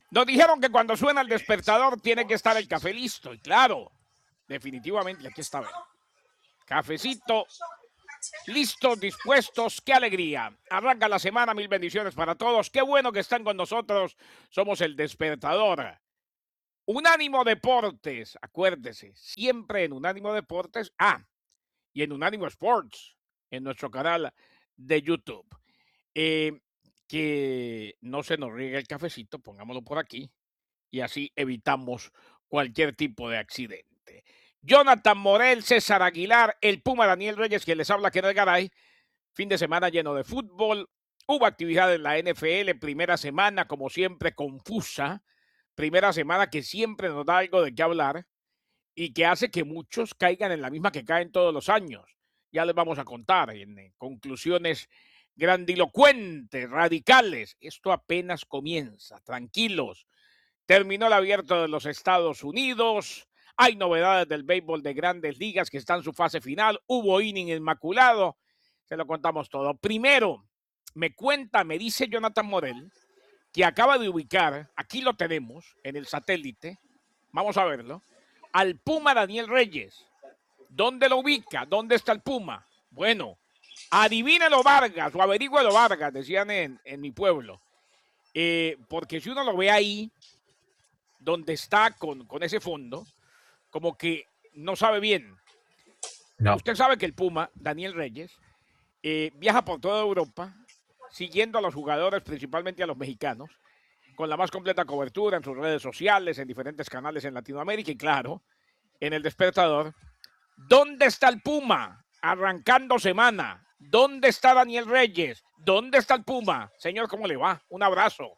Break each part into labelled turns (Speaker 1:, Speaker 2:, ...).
Speaker 1: Nos dijeron que cuando suena el despertador tiene que estar el café listo. Y claro, definitivamente aquí está. Cafecito, listos, dispuestos. ¡Qué alegría! Arranca la semana, mil bendiciones para todos. ¡Qué bueno que están con nosotros! Somos el despertador. Unánimo Deportes, acuérdese, siempre en Unánimo Deportes. Y en Unánimo Sports, en nuestro canal de YouTube. Que no se nos riegue el cafecito, pongámoslo por aquí, y así evitamos cualquier tipo de accidente. Jonathan Morel, César Aguilar, el Puma Daniel Reyes, quien les habla, Kenneth Garay. Fin de semana lleno de fútbol. Hubo actividad en la NFL, primera semana, como siempre, confusa. Primera semana que siempre nos da algo de qué hablar y que hace que muchos caigan en la misma que caen todos los años. Ya les vamos a contar en conclusiones grandilocuentes, radicales. Esto apenas comienza, tranquilos. Terminó el abierto de los Estados Unidos. Hay novedades del béisbol de grandes ligas que está en su fase final. Hubo inning inmaculado. Se lo contamos todo. Primero, me dice Jonathan Morel, que acaba de ubicar, aquí lo tenemos, en el satélite. Vamos a verlo. Al Puma Daniel Reyes. ¿Dónde lo ubica? ¿Dónde está el Puma? Bueno, adivínelo Vargas o averígüelo Vargas, decían en mi pueblo. Porque si uno lo ve ahí, donde está con ese fondo, como que no sabe bien.
Speaker 2: No.
Speaker 1: Usted sabe que el Puma, Daniel Reyes, viaja por toda Europa, siguiendo a los jugadores, principalmente a los mexicanos, con la más completa cobertura en sus redes sociales, en diferentes canales en Latinoamérica y claro, en el despertador. ¿Dónde está el Puma? Arrancando semana. ¿Dónde está Daniel Reyes? ¿Dónde está el Puma? Señor, ¿cómo le va? Un abrazo.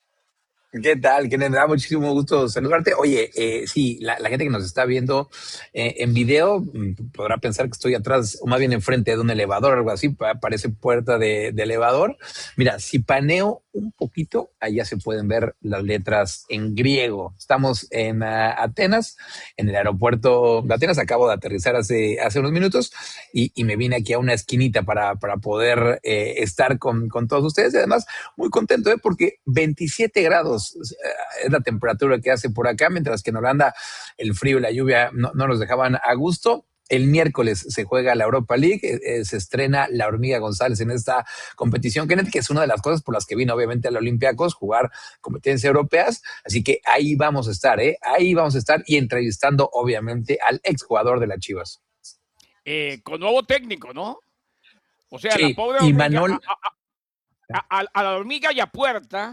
Speaker 2: ¿Qué tal? Que me da muchísimo gusto saludarte. Oye, sí, la gente que nos está viendo en video podrá pensar que estoy atrás, o más bien enfrente de un elevador o algo así, parece puerta de elevador. Mira, si paneo un poquito, allá se pueden ver las letras en griego. Estamos en Atenas, en el aeropuerto de Atenas. Acabo de aterrizar hace unos minutos y me vine aquí a una esquinita para poder estar con todos ustedes. Y además, muy contento, porque 27 grados es la temperatura que hace por acá, mientras que en Holanda el frío y la lluvia no nos dejaban a gusto. El miércoles se juega la Europa League, se estrena la Hormiga González en esta competición, Kenneth, que es una de las cosas por las que vino obviamente al Olympiacos, jugar competencias europeas, así que ahí vamos a estar, ahí vamos a estar y entrevistando obviamente al exjugador de las Chivas.
Speaker 1: Con nuevo técnico, ¿no? O sea, la
Speaker 2: Sí,
Speaker 1: pobre
Speaker 2: y
Speaker 1: hormiga,
Speaker 2: Manol,
Speaker 1: a la hormiga y a puerta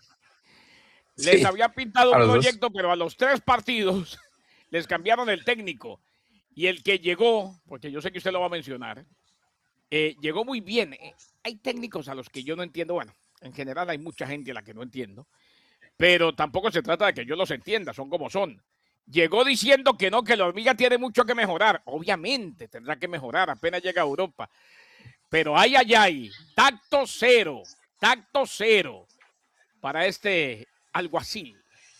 Speaker 1: les
Speaker 2: sí,
Speaker 1: había pintado
Speaker 2: a
Speaker 1: un
Speaker 2: los dos.
Speaker 1: proyecto, pero a los 3 partidos les cambiaron el técnico. Y el que llegó, porque yo sé que usted lo va a mencionar, llegó muy bien. Hay técnicos a los que yo no entiendo. Bueno, en general hay mucha gente a la que no entiendo, pero tampoco se trata de que yo los entienda, son como son. Llegó diciendo que no, que la hormiga tiene mucho que mejorar. Obviamente tendrá que mejorar, apenas llega a Europa. Pero ay, tacto cero para este alguacil.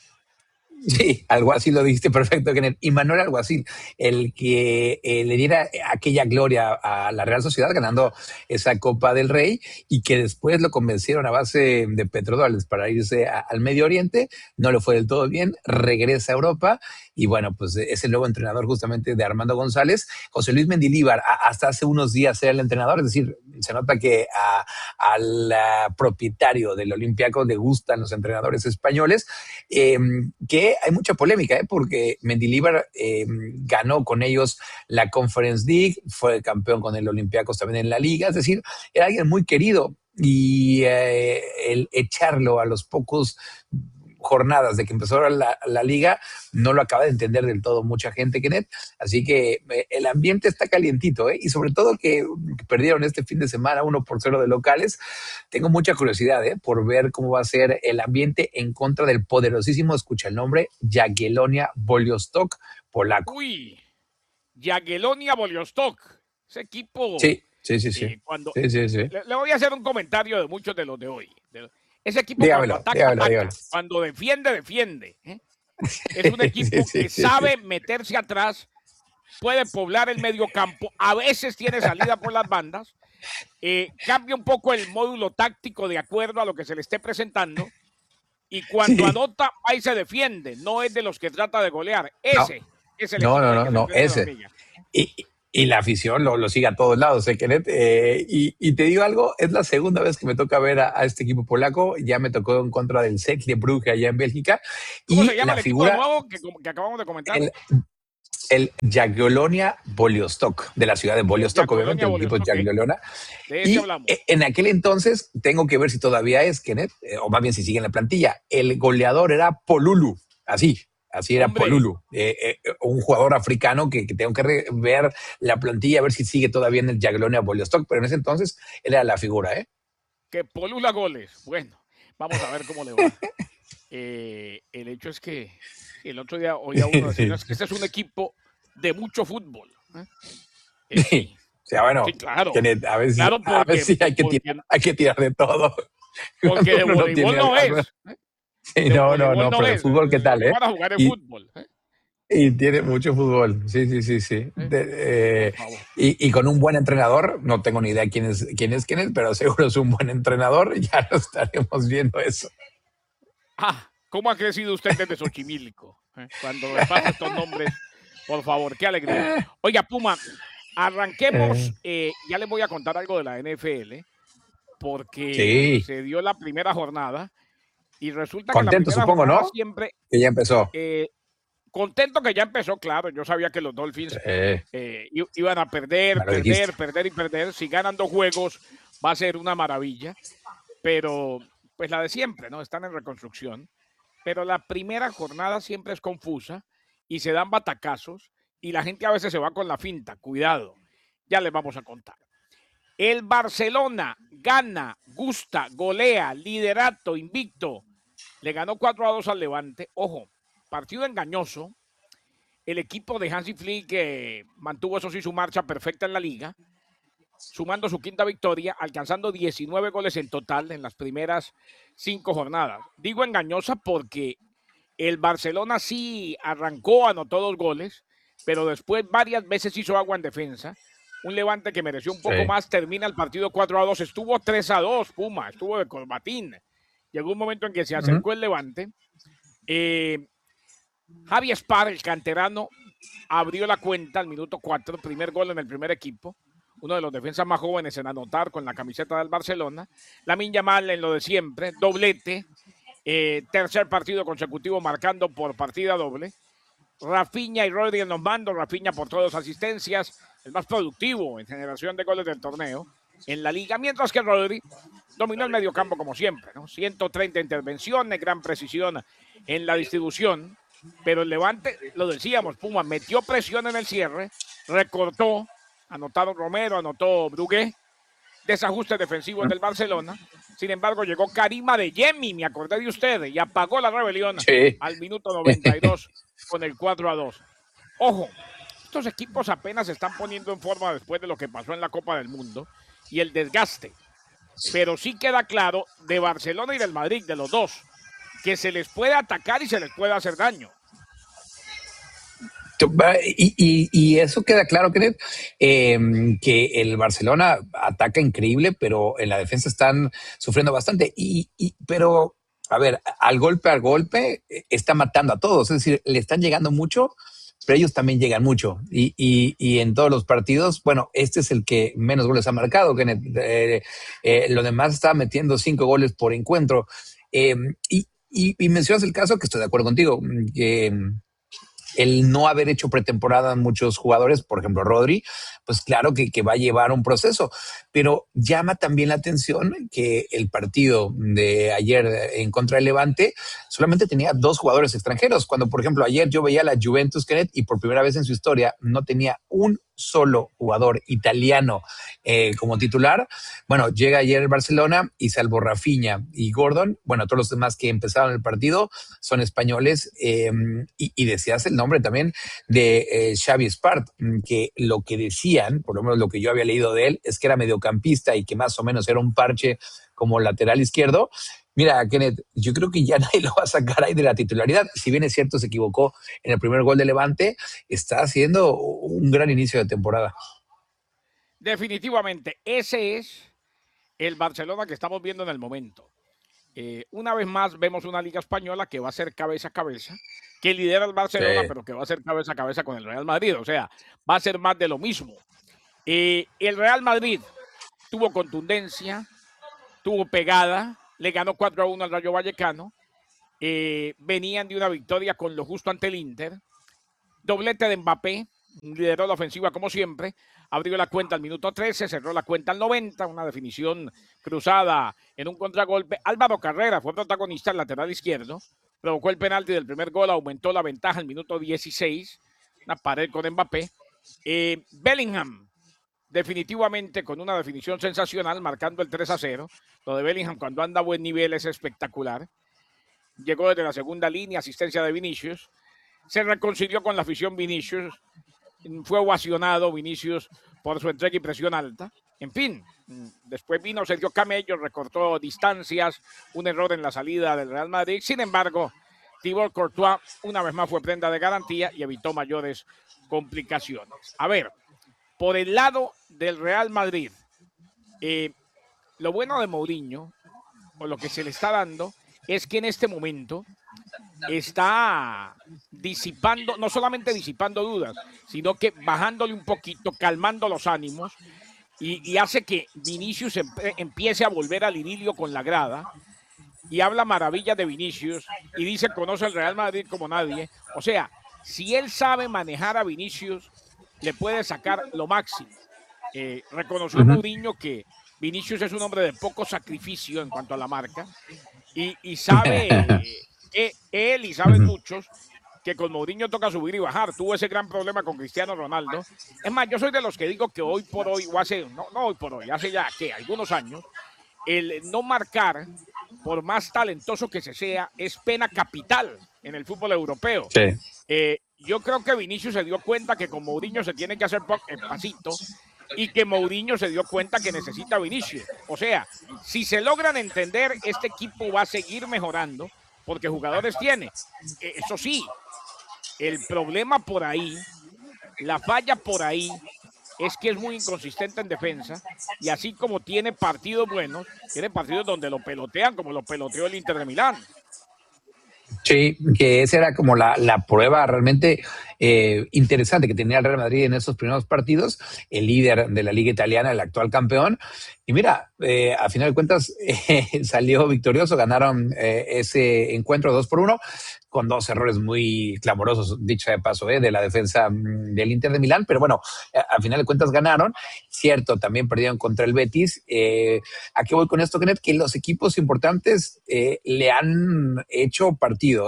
Speaker 2: Sí, Alguacil lo dijiste perfecto, Kenneth. Y Manuel Alguacil, el que le diera aquella gloria a la Real Sociedad ganando esa Copa del Rey y que después lo convencieron a base de petrodólares para irse al Medio Oriente, no le fue del todo bien, regresa a Europa y bueno, pues es el nuevo entrenador justamente de Armando González. José Luis Mendilíbar, hasta hace unos días era el entrenador, es decir, se nota que al propietario del Olympiacos le gustan los entrenadores españoles, que hay mucha polémica, porque Mendilibar ganó con ellos la Conference League, fue campeón con el Olympiacos también en la liga, es decir, era alguien muy querido y el echarlo a los pocos jornadas de que empezó la liga, no lo acaba de entender del todo mucha gente, Kenneth. Así que el ambiente está calientito, y sobre todo que perdieron este fin de semana 1-0 de locales. Tengo mucha curiosidad, por ver cómo va a ser el ambiente en contra del poderosísimo, escucha el nombre, Jagiellonia Białystok polaco.
Speaker 1: Uy, Jagiellonia Białystok. Ese equipo,
Speaker 2: Sí, sí, sí, sí.
Speaker 1: cuando...
Speaker 2: Sí, sí, sí.
Speaker 1: Le voy a hacer un comentario de muchos de los de hoy. Ese equipo cuando
Speaker 2: Dígamelo,
Speaker 1: ataca,
Speaker 2: dígamelo, dígamelo.
Speaker 1: ataca. Cuando defiende, defiende. Es un
Speaker 2: Sí,
Speaker 1: equipo
Speaker 2: sí,
Speaker 1: que
Speaker 2: sí, sí.
Speaker 1: sabe meterse atrás, puede poblar el medio campo, a veces tiene salida por las bandas, cambia un poco el módulo táctico de acuerdo a lo que se le esté presentando, y cuando
Speaker 2: Sí,
Speaker 1: anota, ahí se defiende. No es de los que trata de golear.
Speaker 2: no,
Speaker 1: Ese es el
Speaker 2: no,
Speaker 1: equipo
Speaker 2: no,
Speaker 1: al
Speaker 2: no,
Speaker 1: que se
Speaker 2: no,
Speaker 1: enfrenta la
Speaker 2: ese.
Speaker 1: hormiga.
Speaker 2: Y la afición lo sigue a todos lados, ¿eh, Kenneth? Y te digo algo, es la segunda vez que me toca ver a este equipo polaco. Ya me tocó en contra del Cercle de Brugge allá en Bélgica.
Speaker 1: ¿Cómo se
Speaker 2: Y
Speaker 1: llama
Speaker 2: la
Speaker 1: el equipo de
Speaker 2: figura,
Speaker 1: nuevo que acabamos de comentar?
Speaker 2: el, el Jagiellonia Bolyostok, de la ciudad de
Speaker 1: El
Speaker 2: Bolyostok, obviamente,
Speaker 1: Jagiellonia
Speaker 2: el equipo es
Speaker 1: Boliostoque.
Speaker 2: Jagiellonia.
Speaker 1: De ese
Speaker 2: Y
Speaker 1: hablamos.
Speaker 2: en aquel entonces, tengo que ver si todavía es, Kenneth, o más bien si sigue en la plantilla, el goleador era Polulu, así era
Speaker 1: Hombre,
Speaker 2: Polulu, un jugador africano que tengo que ver la plantilla, a ver si sigue todavía en el Jagiellonia Bolyostok, pero en ese entonces él era la figura, ¿eh?
Speaker 1: que polula goles. Bueno, vamos a ver cómo le va. El hecho es que sí, el otro día oía uno decir, no, es que este es un equipo de mucho fútbol.
Speaker 2: Sí.
Speaker 1: Sí,
Speaker 2: O sea,
Speaker 1: sí,
Speaker 2: bueno,
Speaker 1: claro.
Speaker 2: Kenneth,
Speaker 1: Claro,
Speaker 2: a veces sí hay que tirar de todo
Speaker 1: porque
Speaker 2: cuando
Speaker 1: de
Speaker 2: uno no
Speaker 1: voleibol
Speaker 2: tiene
Speaker 1: no
Speaker 2: algo.
Speaker 1: es.
Speaker 2: Sí,
Speaker 1: De
Speaker 2: no, no,
Speaker 1: voleibol
Speaker 2: no,
Speaker 1: no
Speaker 2: pero de
Speaker 1: es.
Speaker 2: fútbol, ¿qué tal,
Speaker 1: No
Speaker 2: eh?
Speaker 1: van a jugar en
Speaker 2: Y,
Speaker 1: fútbol.
Speaker 2: Y tiene mucho fútbol, sí, sí, sí, sí.
Speaker 1: Por favor.
Speaker 2: Y con un buen entrenador, no tengo ni idea quién es, pero seguro es un buen entrenador, ya lo estaremos viendo eso.
Speaker 1: ¿Cómo ha crecido usted desde Xochimilco? Cuando me pasa estos nombres, por favor, qué alegría. Oiga, Puma, arranquemos.
Speaker 2: Eh,
Speaker 1: Ya les voy a contar algo de la NFL, porque
Speaker 2: sí,
Speaker 1: se dio la primera jornada y resulta que la
Speaker 2: contento
Speaker 1: primera
Speaker 2: supongo,
Speaker 1: jornada
Speaker 2: ¿no?
Speaker 1: siempre,
Speaker 2: Que ya empezó.
Speaker 1: eh, contento que ya empezó, claro, yo sabía que los Dolphins
Speaker 2: Sí,
Speaker 1: iban a perder,
Speaker 2: me lo dijiste.
Speaker 1: perder, perder y perder. Si ganan 2 juegos va a ser una maravilla, pero pues la de siempre, ¿no? Están en reconstrucción, pero la primera jornada siempre es confusa y se dan batacazos y la gente a veces se va con la finta, cuidado, ya les vamos a contar. El Barcelona gana, gusta, golea, liderato, invicto. Le ganó 4-2 al Levante. Ojo, partido engañoso. El equipo de Hansi Flick mantuvo, eso sí, su marcha perfecta en la liga, sumando su quinta victoria, alcanzando 19 goles en total en las primeras 5 jornadas. Digo engañosa porque el Barcelona sí arrancó, anotó 2 goles, pero después varias veces hizo agua en defensa. Un Levante que mereció un poco
Speaker 2: Sí.
Speaker 1: más, termina el partido 4-2, estuvo 3-2, Puma, estuvo de corbatín. Llegó un momento en que se
Speaker 2: Ujú.
Speaker 1: acercó el Levante. Javi Spar, el canterano, abrió la cuenta al minuto 4, primer gol en el primer equipo, uno de los defensas más jóvenes en anotar con la camiseta del Barcelona. Lamine Yamal en lo de siempre, doblete, tercer partido consecutivo marcando por partida doble. Rafinha y Rodri en los mandos, Rafinha por 2 asistencias, el más productivo en generación de goles del torneo en la liga, mientras que Rodri dominó el mediocampo como siempre, ¿no? 130 intervenciones, gran precisión en la distribución, pero el Levante, lo decíamos, Puma metió presión en el cierre, recortó, anotado Romero, anotó Brugué, desajustes defensivos del Barcelona. Sin embargo, llegó Karim Adeyemi, me acordé de ustedes, y apagó la rebelión
Speaker 2: Sí.
Speaker 1: al minuto 92 con el 4-2. Ojo, estos equipos apenas se están poniendo en forma después de lo que pasó en la Copa del Mundo y el desgaste. Pero sí queda claro de Barcelona y del Madrid, de los dos, que se les puede atacar y se les puede hacer daño.
Speaker 2: Y eso queda claro, Kenneth, que el Barcelona ataca increíble, pero en la defensa están sufriendo bastante. Pero, a ver, al golpe, está matando a todos. Es decir, le están llegando mucho, pero ellos también llegan mucho. Y en todos los partidos, bueno, este es el que menos goles ha marcado, Kenneth. Lo demás está metiendo 5 goles por encuentro. Eh, y mencionas el caso que estoy de acuerdo contigo, que el no haber hecho pretemporada a muchos jugadores, por ejemplo Rodri, pues claro que va a llevar un proceso, pero llama también la atención que el partido de ayer en contra del Levante solamente tenía 2 jugadores extranjeros, cuando por ejemplo ayer yo veía la Juventus, Kenneth, y por primera vez en su historia no tenía un solo jugador italiano como titular. Bueno, llega ayer el Barcelona y salvo Rafinha y Gordon, bueno, todos los demás que empezaron el partido son españoles, y decías el nombre también de Xavi Spart, que lo que decían, por lo menos lo que yo había leído de él, es que era mediocampista y que más o menos era un parche como lateral izquierdo. Mira, Kenneth, yo creo que ya nadie lo va a sacar ahí de la titularidad. Si bien es cierto, se equivocó en el primer gol de Levante, está haciendo un gran inicio de temporada.
Speaker 1: Definitivamente, ese es el Barcelona que estamos viendo en el momento. Una vez más vemos una liga española que va a ser cabeza a cabeza, que lidera el Barcelona,
Speaker 2: Sí.
Speaker 1: pero que va a ser cabeza a cabeza con el Real Madrid. O sea, va a ser más de lo mismo. El Real Madrid tuvo contundencia, tuvo pegada, le ganó 4-1 al Rayo Vallecano. Venían de una victoria con lo justo ante el Inter. Doblete de Mbappé, lideró la ofensiva como siempre, abrió la cuenta al minuto 13, cerró la cuenta al 90, una definición cruzada en un contragolpe. Álvaro Carrera fue protagonista en lateral izquierdo, provocó el penalti del primer gol, aumentó la ventaja al minuto 16, una pared con Mbappé. Bellingham, definitivamente con una definición sensacional, marcando el 3-0. Lo de Bellingham cuando anda a buen nivel es espectacular. Llegó desde la segunda línea, asistencia de Vinicius. Se reconcilió con la afición Vinicius. Fue ovacionado Vinicius por su entrega y presión alta. En fin, después vino, se dio camello, recortó distancias, un error en la salida del Real Madrid. Sin embargo, Thibaut Courtois una vez más fue prenda de garantía y evitó mayores complicaciones. A ver, por el lado del Real Madrid, lo bueno de Mourinho, o lo que se le está dando, es que en este momento está disipando, no solamente disipando dudas, sino que bajándole un poquito, calmando los ánimos y hace que Vinicius empiece a volver al idilio con la grada y habla maravillas de Vinicius y dice conoce el Real Madrid como nadie. O sea, si él sabe manejar a Vinicius, le puede sacar lo máximo. Reconoció Mourinho que Vinicius es un hombre de poco sacrificio en cuanto a la marca y sabe él y saben muchos que con Mourinho toca subir y bajar. Tuvo ese gran problema con Cristiano Ronaldo. Es más, yo soy de los que digo que hoy por hoy, o hace, no hoy por hoy, hace ya que algunos años, el no marcar, por más talentoso que se sea, es pena capital en el fútbol europeo.
Speaker 2: Sí.
Speaker 1: Yo creo que Vinicius se dio cuenta que con Mourinho se tiene que hacer pasito y que Mourinho se dio cuenta que necesita Vinicius. O sea, si se logran entender, este equipo va a seguir mejorando porque jugadores tiene. Eso sí, el problema por ahí, la falla por ahí, es que es muy inconsistente en defensa y así como tiene partidos buenos, tiene partidos donde lo pelotean como lo peloteó el Inter de Milán.
Speaker 2: Sí, que esa era como la prueba realmente interesante que tenía el Real Madrid en esos primeros partidos, el líder de la Liga Italiana, el actual campeón. Y mira, a final de cuentas salió victorioso, ganaron ese encuentro 2-1 con dos errores muy clamorosos, dicho de paso, de la defensa del Inter de Milán, pero bueno, a final de cuentas ganaron. Cierto, también perdieron contra el Betis. ¿A qué voy con esto, Kenneth? Que los equipos importantes le han hecho partido.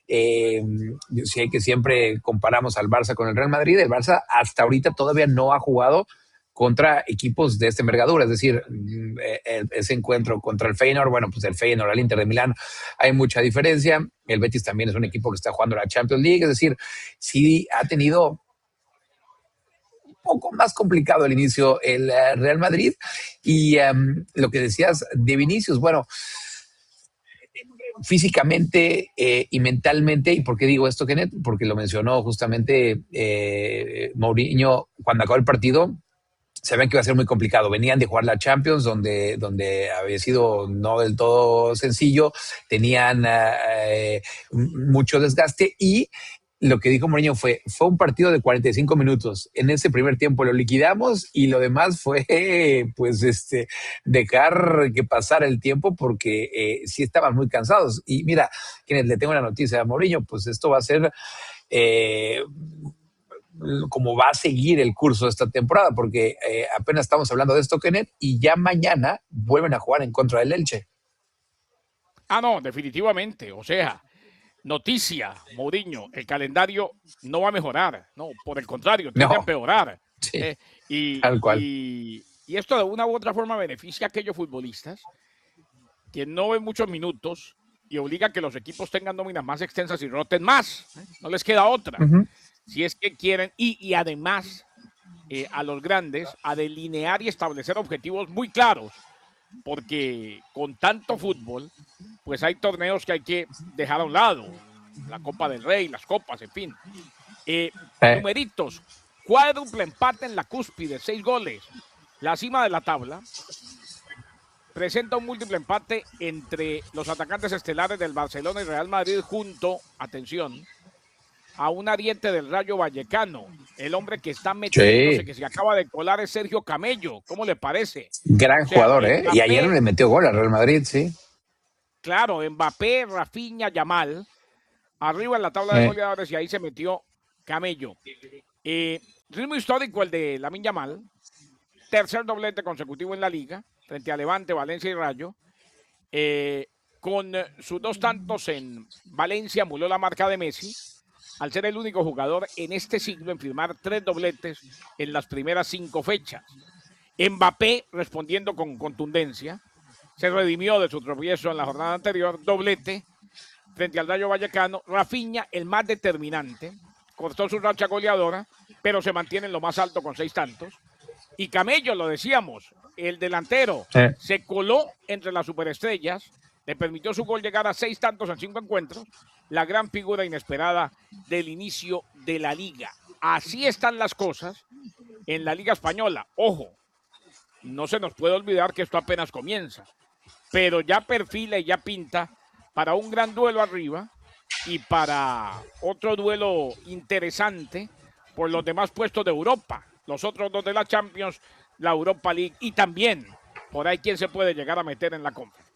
Speaker 2: Yo sé que siempre comparamos al Barça con el Real Madrid. El Barça hasta ahorita todavía no ha jugado contra equipos de esta envergadura, es decir, ese encuentro contra el Feyenoord, bueno, pues el Feyenoord al Inter de Milán hay mucha diferencia, el Betis también es un equipo que está jugando la Champions League, es decir, sí ha tenido un poco más complicado el inicio el Real Madrid y lo que decías de Vinicius, bueno, físicamente y mentalmente. ¿Y por qué digo esto, Kenneth? Porque lo mencionó justamente Mourinho cuando acabó el partido. Sabían que iba a ser muy complicado. Venían de jugar la Champions, donde había sido no del todo sencillo, tenían mucho desgaste y lo que dijo Mourinho fue un partido de 45 minutos. En ese primer tiempo lo liquidamos y lo demás fue pues dejar que pasara el tiempo porque sí estaban muy cansados. Y mira, quienes le tengo una noticia a Mourinho, pues esto va a ser como va a seguir el curso de esta temporada, porque apenas estamos hablando de esto, Kenneth, y ya mañana vuelven a jugar en contra del Elche.
Speaker 1: Ah, no, definitivamente. O sea, noticia, Mourinho, el calendario no va a mejorar, no, por el contrario, tiende a
Speaker 2: No,
Speaker 1: empeorar.
Speaker 2: sí,
Speaker 1: Y,
Speaker 2: tal cual.
Speaker 1: y esto de una u otra forma beneficia a aquellos futbolistas que no ven muchos minutos y obliga a que los equipos tengan nóminas más extensas y roten más. No les queda otra. Si es que quieren, y además a los grandes a delinear y establecer objetivos muy claros, porque con tanto fútbol, pues hay torneos que hay que dejar a un lado, la Copa del Rey, las copas, en fin. Numeritos, cuádruple empate en la cúspide, 6 goles, la cima de la tabla, presenta un múltiple empate entre los atacantes estelares del Barcelona y Real Madrid junto, atención, a un ariete del Rayo Vallecano. El hombre que está metiéndose,
Speaker 2: Sí,
Speaker 1: que se acaba de colar es Sergio Camello. ¿Cómo le parece?
Speaker 2: gran
Speaker 1: O sea,
Speaker 2: jugador, ¿eh? Y ayer
Speaker 1: Mbappé,
Speaker 2: le metió gol al Real Madrid, sí.
Speaker 1: claro, Mbappé, Rafinha, Yamal, arriba en la tabla de
Speaker 2: Eh,
Speaker 1: goleadores y ahí se metió Camello. Ritmo histórico el de Lamine Yamal, tercer doblete consecutivo en la liga, frente a Levante, Valencia y Rayo. Con sus 2 tantos en Valencia, emuló la marca de Messi, al ser el único jugador en este siglo en firmar 3 dobletes en las primeras 5 fechas. Mbappé, respondiendo con contundencia, se redimió de su tropiezo en la jornada anterior, doblete frente al Rayo Vallecano. Rafinha, el más determinante, cortó su racha goleadora, pero se mantiene en lo más alto con 6 tantos. Y Camello, lo decíamos, el delantero,
Speaker 2: eh.
Speaker 1: se coló entre las superestrellas, le permitió su gol llegar a 6 tantos en 5 encuentros, la gran figura inesperada del inicio de la liga. Así están las cosas en la Liga Española. Ojo, no se nos puede olvidar que esto apenas comienza, pero ya perfila y ya pinta para un gran duelo arriba y para otro duelo interesante por los demás puestos de Europa, los otros 2 de la Champions, la Europa League y también por ahí quién se puede llegar a meter en la Conference.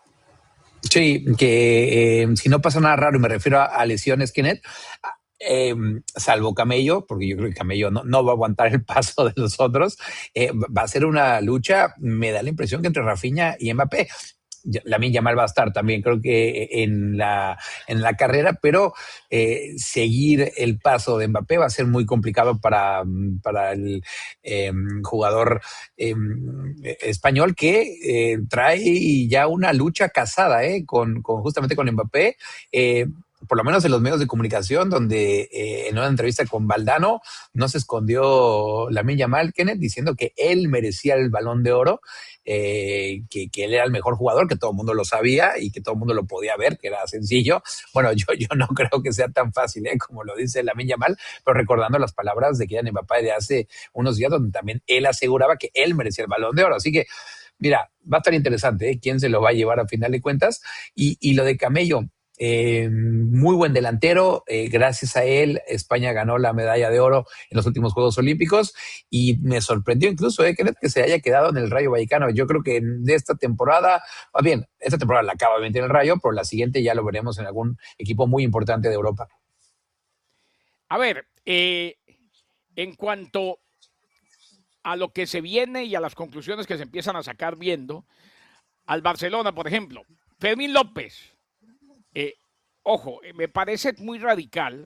Speaker 2: Sí, que si no pasa nada raro, y me refiero a lesiones, Kenneth, salvo Camello, porque yo creo que Camello no va a aguantar el paso de los otros, va a ser una lucha, me da la impresión que entre Rafinha y Mbappé. Lamine Yamal va a estar también, creo que en la carrera, pero seguir el paso de Mbappé va a ser muy complicado para el jugador español que trae ya una lucha casada justamente con Mbappé. Por lo menos en los medios de comunicación, donde en una entrevista con Valdano no se escondió Lamine Yamal, Kenneth, diciendo que él merecía el Balón de Oro, que él era el mejor jugador, que todo el mundo lo sabía y que todo el mundo lo podía ver, que era sencillo. Bueno, yo no creo que sea tan fácil como lo dice Lamine Yamal, pero recordando las palabras de Kylian Mbappé de hace unos días, donde también él aseguraba que él merecía el Balón de Oro. Así que, mira, va a estar interesante quién se lo va a llevar a final de cuentas. Y lo de Camello, muy buen delantero, gracias a él España ganó la medalla de oro en los últimos Juegos Olímpicos y me sorprendió incluso que se haya quedado en el Rayo Vallecano. Yo creo que de esta temporada, más bien, esta temporada la acaba de meter en el Rayo, pero la siguiente ya lo veremos en algún equipo muy importante de Europa.
Speaker 1: A ver, en cuanto a lo que se viene y a las conclusiones que se empiezan a sacar viendo al Barcelona, por ejemplo, Fermín López, ojo, me parece muy radical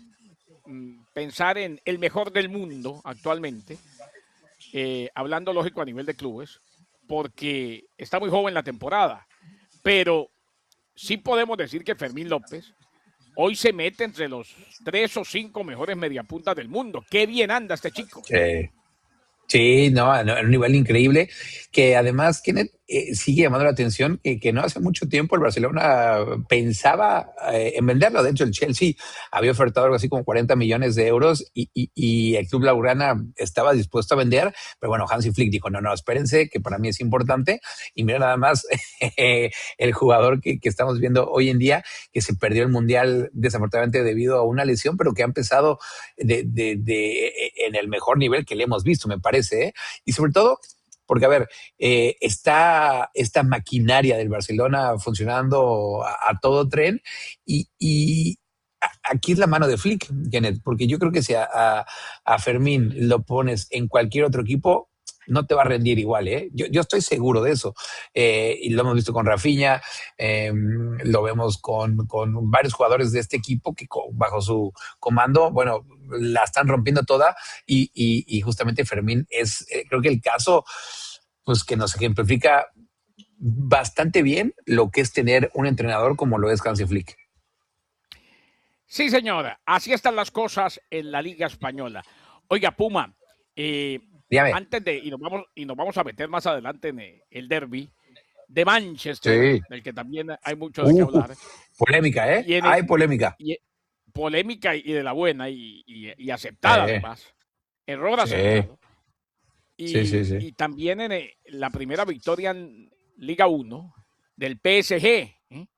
Speaker 1: pensar en el mejor del mundo actualmente, hablando lógico a nivel de clubes, porque está muy joven la temporada, pero sí podemos decir que Fermín López hoy se mete entre los 3 o 5 mejores mediapuntas del mundo. Qué bien anda este chico.
Speaker 2: Sí, no, a un nivel increíble, que además Kenneth, sigue llamando la atención que no hace mucho tiempo el Barcelona pensaba en venderlo. De hecho, el Chelsea había ofertado algo así como 40 millones de euros y el club Laurana estaba dispuesto a vender, pero bueno, Hansi Flick dijo, no, espérense, que para mí es importante. Y mira nada más el jugador que estamos viendo hoy en día, que se perdió el Mundial desafortunadamente debido a una lesión, pero que ha empezado en el mejor nivel que le hemos visto, me parece. Y sobre todo, porque, a ver, está esta maquinaria del Barcelona funcionando a todo tren y aquí es la mano de Flick, Kenneth, porque yo creo que si a Fermín lo pones en cualquier otro equipo, no te va a rendir igual, ¿eh? Yo estoy seguro de eso. Y lo hemos visto con Rafinha, lo vemos con varios jugadores de este equipo que bajo su comando, bueno, la están rompiendo toda y justamente Fermín es, creo que el caso, pues que nos ejemplifica bastante bien lo que es tener un entrenador como lo es Hansi Flick.
Speaker 1: Sí, señora, así están las cosas en la Liga Española. Oiga, Puma, antes de, y nos vamos a meter más adelante en el derby de Manchester,
Speaker 2: Sí.
Speaker 1: del que también hay mucho de qué hablar.
Speaker 2: Polémica, ¿eh? Hay polémica.
Speaker 1: Polémica y de la buena y aceptada además. Error aceptado.
Speaker 2: Sí.
Speaker 1: Y también en la primera victoria Liga 1 del PSG.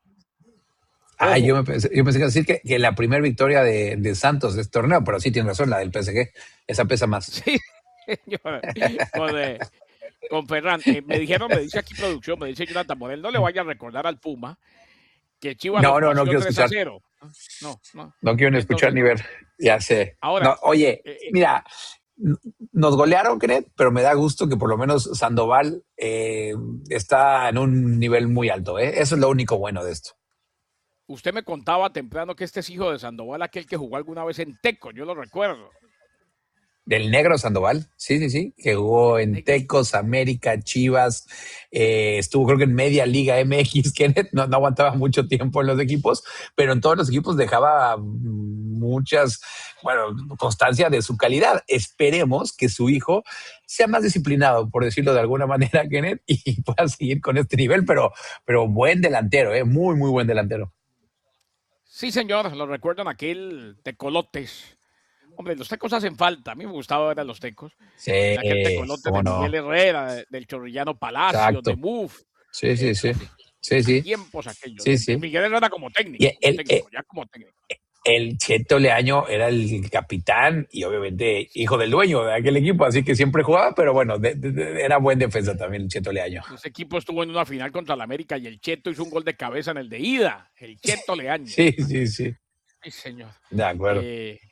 Speaker 2: Ah,
Speaker 1: Ojo.
Speaker 2: yo pensé que decir que la primera victoria de Santos de este torneo, pero sí tiene razón, la del PSG. Esa pesa más.
Speaker 1: Sí, señor. Con, con Ferran. Me dice aquí producción, me dice Jonathan Morel, no le vaya a recordar al Puma que Chivas los
Speaker 2: No
Speaker 1: paseó
Speaker 2: quiero
Speaker 1: 3 a
Speaker 2: escuchar.
Speaker 1: 0. No, no.
Speaker 2: No quiero ni escuchar
Speaker 1: Entonces,
Speaker 2: ni
Speaker 1: no.
Speaker 2: ver. Ya sé.
Speaker 1: Ahora,
Speaker 2: No, oye,
Speaker 1: eh, eh,
Speaker 2: mira, nos golearon, Kret, pero me da gusto que por lo menos Sandoval está en un nivel muy alto. Eso es lo único bueno de esto.
Speaker 1: usted me contaba temprano que este es hijo de Sandoval, aquel que jugó alguna vez en Teco, yo lo recuerdo.
Speaker 2: Del negro Sandoval, sí, que jugó en
Speaker 1: Negro.
Speaker 2: Tecos, América, Chivas, estuvo creo que en media Liga MX, que no aguantaba mucho tiempo en los equipos, pero en todos los equipos dejaba muchas, bueno, constancia de su calidad. Esperemos que su hijo sea más disciplinado, por decirlo de alguna manera, Kenneth, y pueda seguir con este nivel, pero buen delantero, muy, muy buen delantero.
Speaker 1: Sí, señor, lo recuerdo en aquel Tecolotes. Hombre, los tecos hacen falta. A mí me gustaba ver a los tecos.
Speaker 2: Sí,
Speaker 1: En aquel tecolote
Speaker 2: cómo
Speaker 1: de Miguel
Speaker 2: no.
Speaker 1: Herrera, del Chorrillano Palacio, de
Speaker 2: Exacto.
Speaker 1: Muf.
Speaker 2: Sí, sí, sí.
Speaker 1: Uf,
Speaker 2: Sí, sí.
Speaker 1: tiempos aquellos.
Speaker 2: Sí, sí.
Speaker 1: Miguel Herrera
Speaker 2: Y
Speaker 1: como técnico, ya como técnico.
Speaker 2: el Cheto Leaño era el capitán y obviamente hijo del dueño de aquel equipo, así que siempre jugaba, pero bueno, era buen defensa también el Cheto Leaño.
Speaker 1: Ese equipo estuvo en una final contra el América y el Cheto hizo un gol de cabeza en el de ida. El Cheto Leaño.
Speaker 2: Sí, sí, sí.
Speaker 1: Sí, señor.
Speaker 2: De acuerdo.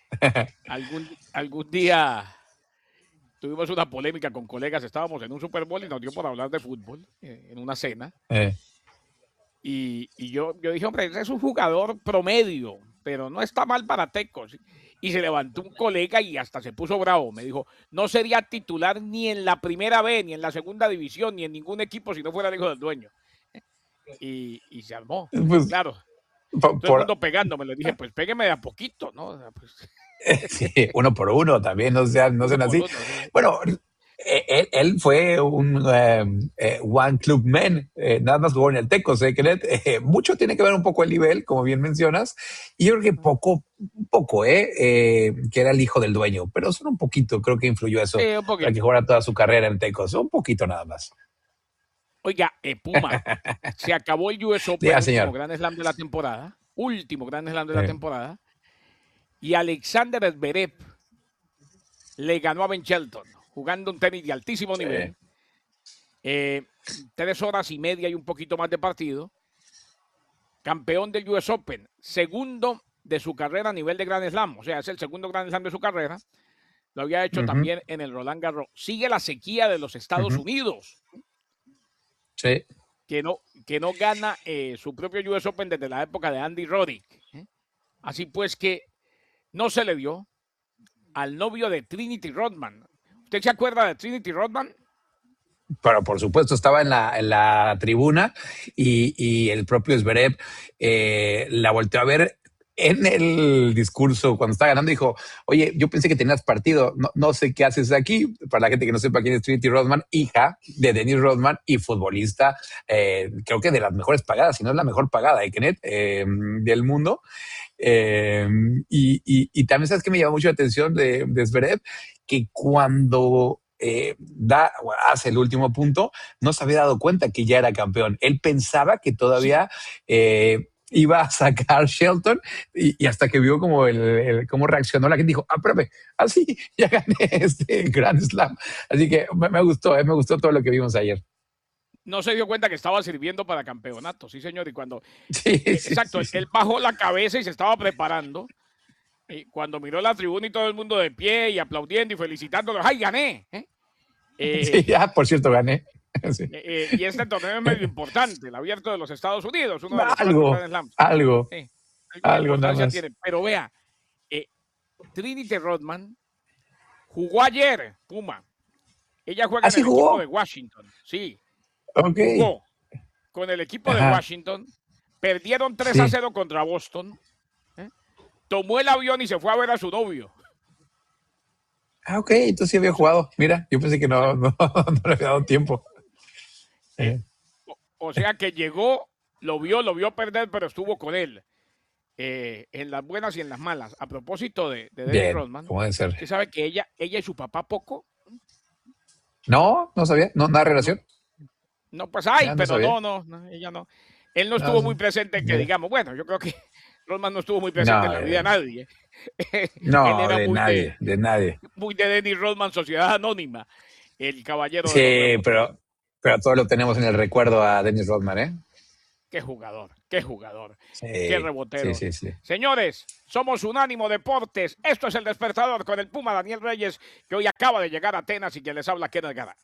Speaker 1: Algún día tuvimos una polémica con colegas, estábamos en un Super Bowl y nos dio por hablar de fútbol en una cena.
Speaker 2: Eh,
Speaker 1: Y yo dije, hombre, ese es un jugador promedio, pero no está mal para Tecos. Y se levantó un colega y hasta se puso bravo. Me dijo, no sería titular ni en la primera B, ni en la segunda división, ni en ningún equipo si no fuera el hijo del dueño. Y se armó.
Speaker 2: pues
Speaker 1: Claro, todo el
Speaker 2: por,
Speaker 1: mundo pegándome. Le dije, pues pégueme de a poquito, ¿no? O sea, pues,
Speaker 2: sí, uno por uno también, no
Speaker 1: uno
Speaker 2: sean
Speaker 1: por
Speaker 2: así.
Speaker 1: uno. ¿Sí?
Speaker 2: Bueno, él fue un One Club Man, nada más jugó en el Tecos, Kenneth. Mucho tiene que ver un poco el nivel, como bien mencionas, y yo creo que un poco, que era el hijo del dueño, pero solo un poquito, creo que influyó
Speaker 1: Sí,
Speaker 2: eso
Speaker 1: un
Speaker 2: para que
Speaker 1: poquito.
Speaker 2: jugara toda su carrera en Tecos, un poquito nada más.
Speaker 1: Oiga, Puma, se acabó el US Open,
Speaker 2: Diga,
Speaker 1: último
Speaker 2: señor.
Speaker 1: Grand Slam de la temporada. Último Grand Slam de la
Speaker 2: Eh,
Speaker 1: temporada. Y Alexander Zverev le ganó a Ben Shelton, jugando un tenis de altísimo
Speaker 2: sí.
Speaker 1: nivel. 3 horas y media y un poquito más de partido. Campeón del US Open, segundo de su carrera a nivel de Grand Slam, o sea, es el segundo Grand Slam de su carrera. Lo había hecho
Speaker 2: Ujú,
Speaker 1: también en el Roland Garros. Sigue la sequía de los Estados
Speaker 2: ujú,
Speaker 1: Unidos,
Speaker 2: sí.
Speaker 1: que no gana su propio US Open desde la época de Andy Roddick. Así pues que no se le dio al novio de Trinity Rodman. ¿Usted se acuerda de Trinity Rodman?
Speaker 2: Pero por supuesto estaba en la tribuna y el propio Zverev la volteó a ver en el discurso cuando estaba ganando. Dijo, oye, yo pensé que tenías partido, no sé qué haces aquí. Para la gente que no sepa quién es Trinity Rodman, hija de Dennis Rodman y futbolista, creo que de las mejores pagadas, si no es la mejor pagada, Kenneth, del mundo. Eh, y también sabes que me llamó mucho la atención de Zverev, que cuando hace el último punto, no se había dado cuenta que ya era campeón. Él pensaba que
Speaker 1: Sí.
Speaker 2: todavía iba a sacar Shelton y hasta que vio como cómo reaccionó la gente, dijo, espérame, así ya gané este Grand Slam. Así que me gustó todo lo que vimos ayer.
Speaker 1: No se dio cuenta que estaba sirviendo para campeonato, sí, señor. Y cuando,
Speaker 2: Sí, sí,
Speaker 1: exacto,
Speaker 2: sí, sí.
Speaker 1: él bajó la cabeza y se estaba preparando. Y cuando miró la tribuna y todo el mundo de pie y aplaudiendo y felicitándolo, ¡ay, gané!
Speaker 2: Sí,
Speaker 1: Eh,
Speaker 2: ya, por cierto, gané. Sí.
Speaker 1: y este torneo es medio importante, el abierto de los Estados Unidos, uno de los 4 Grand
Speaker 2: Algo,
Speaker 1: Slams.
Speaker 2: algo,
Speaker 1: Alguna
Speaker 2: algo nada
Speaker 1: importancia
Speaker 2: más.
Speaker 1: tiene. Pero vea, eh, Trinity Rodman jugó ayer, Puma. Ella juega en
Speaker 2: Así
Speaker 1: el equipo
Speaker 2: jugó.
Speaker 1: de Washington, sí,
Speaker 2: Ok.
Speaker 1: jugó con el equipo de
Speaker 2: Ajá.
Speaker 1: Washington. Perdieron 3 a
Speaker 2: Sí.
Speaker 1: 0 contra Boston. ¿eh? Tomó el avión y se fue a ver a su novio.
Speaker 2: Ah, ok. Entonces sí había
Speaker 1: O sea,
Speaker 2: jugado. Mira, yo pensé que
Speaker 1: o sea,
Speaker 2: no le había dado tiempo.
Speaker 1: eh,
Speaker 2: Eh,
Speaker 1: o sea que llegó, lo vio perder, pero estuvo con él. En las buenas y en las malas. A propósito de Dennis
Speaker 2: bien,
Speaker 1: Rodman,
Speaker 2: como debe ser.
Speaker 1: usted sabe que ella y su papá poco,
Speaker 2: No sabía. No, nada de
Speaker 1: no,
Speaker 2: relación.
Speaker 1: No, pues hay,
Speaker 2: Ah, no
Speaker 1: pero
Speaker 2: sabía.
Speaker 1: no, ella no. Él no
Speaker 2: No,
Speaker 1: estuvo muy presente, que
Speaker 2: mira.
Speaker 1: digamos. Bueno, yo creo que Rodman no estuvo muy presente en
Speaker 2: No,
Speaker 1: la vida de nadie. Él
Speaker 2: no,
Speaker 1: era
Speaker 2: de nadie.
Speaker 1: muy de Dennis Rodman, Sociedad Anónima, el caballero de los
Speaker 2: Sí,
Speaker 1: rebotes.
Speaker 2: pero todos lo tenemos en el recuerdo a Dennis Rodman, ¿eh?
Speaker 1: Qué jugador, qué
Speaker 2: Sí, sí,
Speaker 1: rebotero.
Speaker 2: sí, sí.
Speaker 1: Señores, somos Unánimo Deportes. Esto es El Despertador con el Puma Daniel Reyes, que hoy acaba de llegar a Atenas y quien les habla, Kenneth Garay.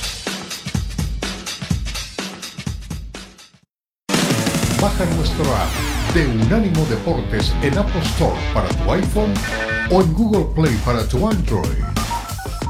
Speaker 3: Baja nuestro app de Unánimo Deportes en Apple Store para tu iPhone o en Google Play para tu Android.